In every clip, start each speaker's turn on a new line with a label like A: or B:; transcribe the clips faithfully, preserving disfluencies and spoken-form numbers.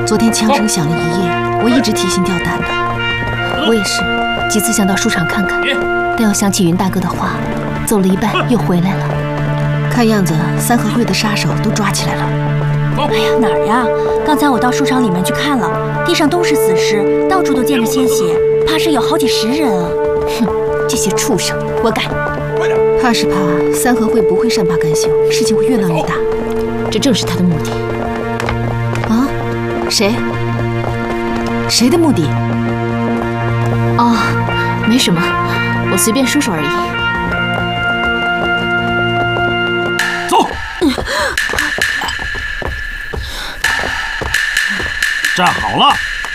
A: 昨天枪声响了一夜，我一直提心吊胆的。我也是几次想到书场看看，但又想起云大哥的话，走了一半又回来了。看样子三合会的杀手都抓起来了。
B: 哎呀，哪儿呀？刚才我到书场里面去看了，地上都是死尸，到处都溅着鲜血，怕是有好几十人啊！
A: 哼，这些畜生，活该！怕是怕三合会不会善罢甘休，事情会越闹越大，这正是他的目的。啊？谁？谁的目的？哦，没什么，我随便说说而已。
C: 走。站好了。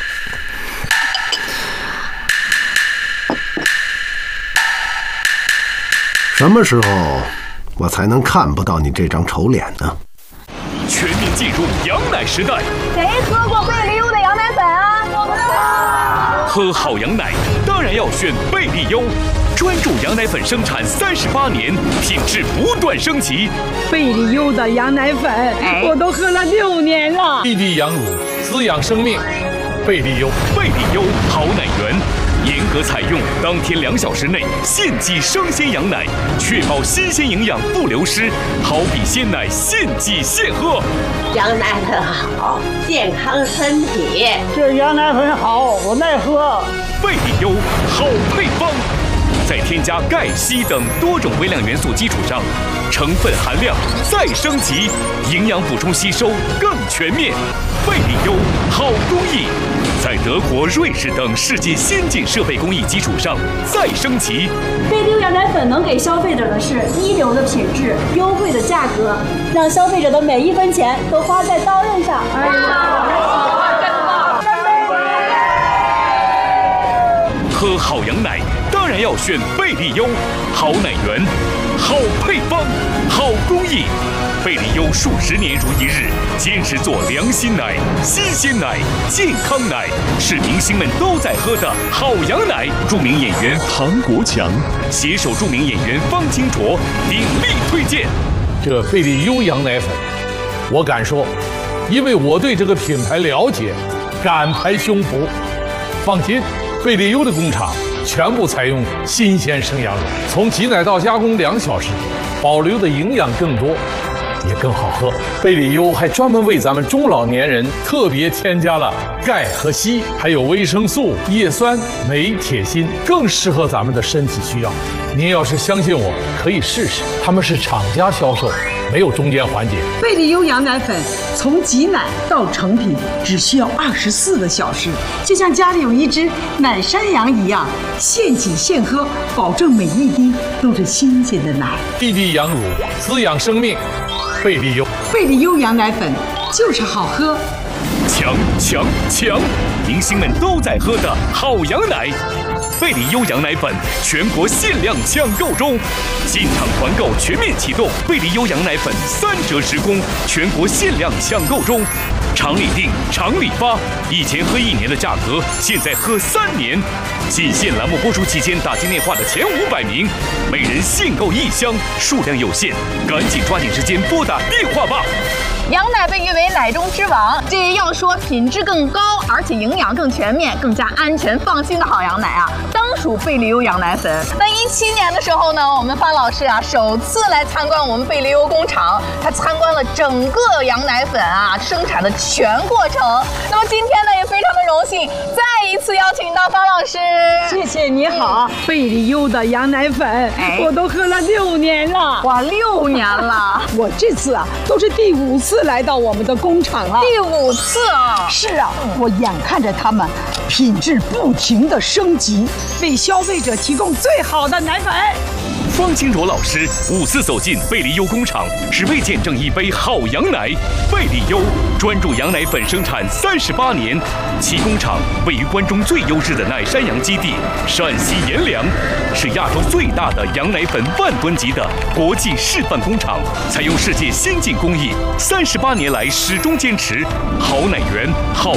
D: 什么时候我才能看不到你这张丑脸呢？
E: 全面进入羊奶时代。
F: 谁喝过贝利优的羊奶粉啊？我们
E: 喝好羊奶当然要选贝利优，专注羊奶粉生产三十八年，品质不断升级。
G: 贝利优的羊奶粉，哎、我都喝了六年了。
H: 滴滴羊乳，滋养生命。贝利优，
E: 贝利优好奶源。严格采用当天两小时内现挤生鲜羊奶，确保新鲜营养不流失，好比鲜奶现挤现喝。
I: 羊奶粉好，健康身体。
G: 这羊奶粉好，我爱喝。
E: 贝利优好配方，在添加钙、硒等多种微量元素基础上，成分含量再升级，营养补充吸收更全面。贝利优好工艺。在德国、瑞士等世界先进设备工艺基础上再升级。
J: 贝利优羊奶粉能给消费者的是一流的品质、优惠的价格，让消费者的每一分钱都花在刀刃上。哎
E: 喝好羊奶当然要选贝利优，好奶源，好配方，好工艺。贝利优数十年如一日，坚持做良心奶、新鲜奶、健康奶，是明星们都在喝的好羊奶。著名演员唐国强携手著名演员方清卓鼎力推荐。
H: 这贝利优羊奶粉，我敢说，因为我对这个品牌了解，敢拍胸脯。放心，贝利优的工厂全部采用新鲜生羊乳，从挤奶到加工两小时，保留的营养更多。也更好喝。贝利优还专门为咱们中老年人特别添加了钙和硒，还有维生素、叶酸、镁、铁、锌，更适合咱们的身体需要。您要是相信我，可以试试，他们是厂家销售，没有中间环节。
G: 贝利优羊奶粉从挤奶到成品只需要二十四个小时，就像家里有一只奶山羊一样，现挤现喝，保证每一滴都是新鲜的奶。
H: 滴滴羊乳，滋养生命。贝利优，
G: 贝利优羊奶粉就是好喝。
E: 强强强！明星们都在喝的好羊奶，贝利优羊奶粉全国限量抢购中，进场团购全面启动，贝利优羊奶粉三折直供，全国限量抢购中。厂里订，厂里发，以前喝一年的价格，现在喝三年。仅限栏目播出期间打进电话的前五百名，每人限购一箱，数量有限，赶紧抓紧时间拨打电话吧。
F: 羊奶被誉为奶中之王，这要说品质更高，而且营养更全面、更加安全放心的好羊奶啊，当属贝利优羊奶粉。那一七年的时候呢，我们方老师啊首次来参观我们贝利优工厂，他参观了整个羊奶粉啊生产的全过程。那么今天呢，也非常的荣幸，再一次邀请到方老师。
G: 谢谢你好，嗯、贝利优的羊奶粉、哎、我都喝了六年了。
F: 哇，六年了！
G: 我这次啊都是第五次来到我们的工厂了。
F: 第五次啊！
G: 是啊，我眼看着他们品质不停的升级，为消费者提供最好的奶粉。
E: 方清卓老师五次走进贝利优工厂，只为见证一杯好羊奶。贝利优专注羊奶粉生产三十八年，其工厂位于关中最优质的奶山羊基地陕西阎良，是亚洲最大的羊奶粉万吨级的国际示范工厂，采用世界先进工艺，三十八年来始终坚持好奶源、好